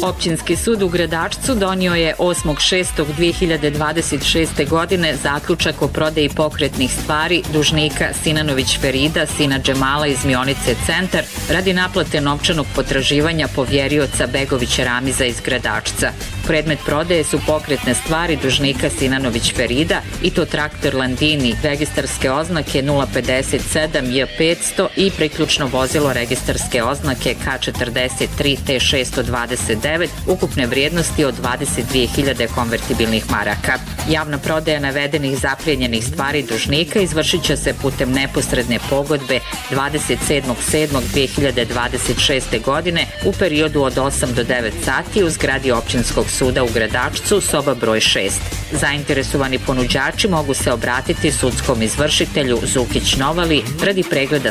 Općinski sud u Gradačcu donio je 8.6.2026. godine zaključak o prodaji pokretnih stvari dužnika Sinanović Ferida, sina Džemala iz Mionice Centar, radi naplate novčanog potraživanja povjerioca Begović Ramiza iz Gradačca. Predmet prodaje su pokretne stvari dužnika Sinanović Ferida, i to traktor Landini registarske oznake 057 J500 i priključno vozilo registarske oznake K43 T629 ukupne vrijednosti od 22.000 konvertibilnih maraka. Javna prodaja navedenih zaplijenjenih stvari dužnika izvršit će se putem neposredne pogodbe 27.7.2026. godine u periodu od 8 do 9 sati u zgradi Općinskog suda u Gradačcu, soba broj 6. Zainteresovani ponuđači mogu se obratiti sudskom izvršitelju Zukić Novali radi pregleda